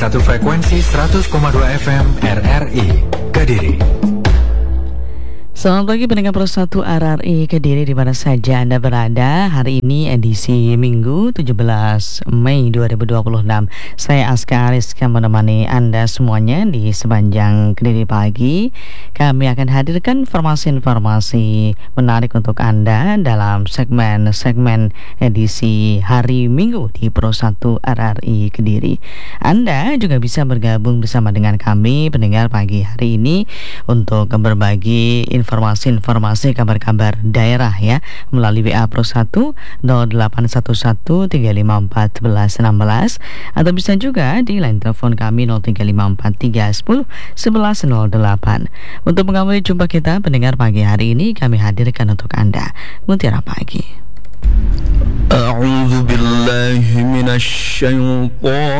satu frekuensi 100,2 FM RRI Kediri. Selamat pagi pendengar Pro1 RRI Kediri di mana saja Anda berada. Hari ini edisi Minggu 17 Mei 2026. Saya Aska Ariska menemani Anda semuanya di sepanjang Kediri pagi. Kami akan hadirkan informasi-informasi menarik untuk Anda dalam segmen edisi hari Minggu di Pro1 RRI Kediri. Anda juga bisa bergabung bersama dengan kami pendengar pagi hari ini untuk berbagi informasi kabar-kabar daerah ya melalui WA Pro1 0811351416 atau bisa juga di line telepon kami 0354311108. Untuk mengawali jumpa kita pendengar pagi hari ini kami hadirkan untuk Anda Mutiara Pagi. A'udzu billahi minasy syaithanir